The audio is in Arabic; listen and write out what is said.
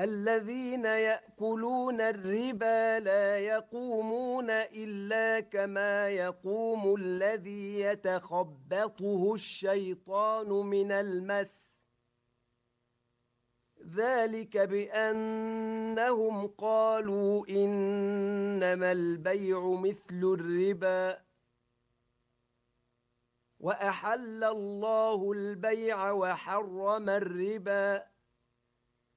الذين يأكلون الربا لا يقومون إلا كما يقوم الذي يتخبطه الشيطان من المس ذلك بأنهم قالوا إنما البيع مثل الربا وأحل الله البيع وحرم الربا